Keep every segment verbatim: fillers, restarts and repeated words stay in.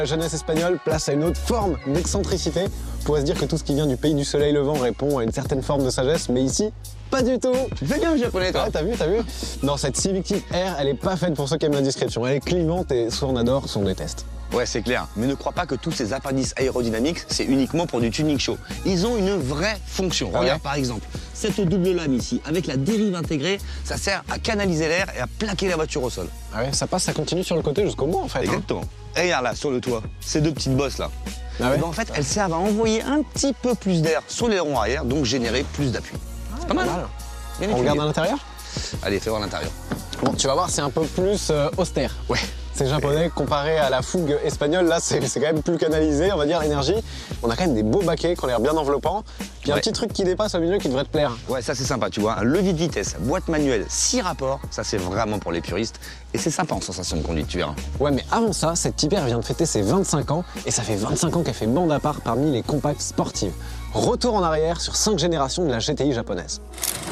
La jeunesse espagnole place à une autre forme d'excentricité. On pourrait se dire que tout ce qui vient du pays du soleil levant répond à une certaine forme de sagesse, mais ici, pas du tout. Tu fais bien le japonais, toi. Ah, t'as vu, t'as vu. Non, cette Civic Type R, elle est pas faite pour ceux qui aiment la description. Elle est clivante et soit on adore, soit on déteste. Ouais, c'est clair. Mais ne crois pas que tous ces appendices aérodynamiques, c'est uniquement pour du tuning show. Ils ont une vraie fonction. Ah Regarde ouais. par exemple, cette double lame ici, avec la dérive intégrée, ça sert à canaliser l'air et à plaquer la voiture au sol. Ah ouais, ça passe, ça continue sur le côté jusqu'au bout en fait. Hein. Exactement. Et regarde là, sur le toit, ces deux petites bosses là. Ah ouais. Et ben, en fait, elles servent à envoyer un petit peu plus d'air sur l'aileron arrière, donc générer plus d'appui. C'est pas mal, hein. Bien On étudié. regarde à l'intérieur. Allez, fais voir l'intérieur. Bon, tu vas voir, c'est un peu plus euh, austère. Ouais. C'est japonais comparé à la fougue espagnole. Là, c'est quand même plus canalisé, on va dire, l'énergie. On a quand même des beaux baquets qui ont l'air bien enveloppants. Puis Ouais. un petit truc qui dépasse au milieu qui devrait te plaire. Ouais, ça c'est sympa, tu vois. Un levier de vitesse, boîte manuelle, six rapports, ça c'est vraiment pour les puristes. Et c'est sympa en sensation de conduite, tu verras. Ouais, mais avant ça, cette Type R vient de fêter ses vingt-cinq ans. Et ça fait vingt-cinq ans qu'elle fait bande à part parmi les compacts sportives. Retour en arrière sur cinq générations de la G T I japonaise.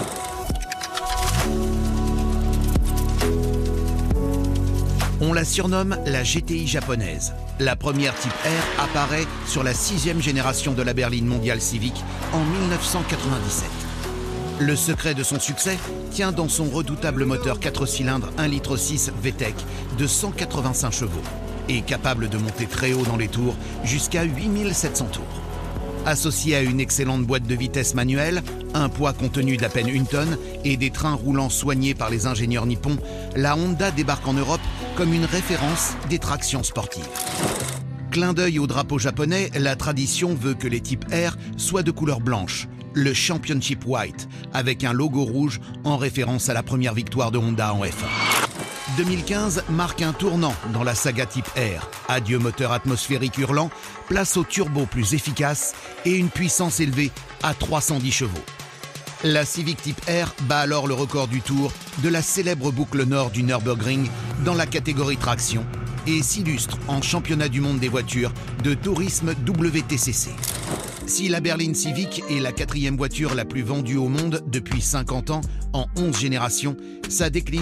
On la surnomme la G T I japonaise. La première Type R apparaît sur la sixième génération de la berline mondiale Civic en mille neuf cent quatre-vingt-dix-sept. Le secret de son succès tient dans son redoutable moteur quatre cylindres un virgule six litres V TEC de cent quatre-vingt-cinq chevaux et capable de monter très haut dans les tours jusqu'à huit mille sept cents tours. Associé à une excellente boîte de vitesse manuelle, un poids contenu d'à peine une tonne et des trains roulants soignés par les ingénieurs nippons, la Honda débarque en Europe comme une référence des tractions sportives. Clin d'œil au drapeau japonais, la tradition veut que les Type R soient de couleur blanche, le Championship White, avec un logo rouge en référence à la première victoire de Honda en F un. deux mille quinze marque un tournant dans la saga Type R. Adieu moteur atmosphérique hurlant, place au turbo plus efficace et une puissance élevée à trois cent dix chevaux. La Civic Type R bat alors le record du tour de la célèbre boucle nord du Nürburgring dans la catégorie traction et s'illustre en championnat du monde des voitures de tourisme W T C C. Si la berline Civic est la quatrième voiture la plus vendue au monde depuis cinquante ans en onze générations, sa déclinaison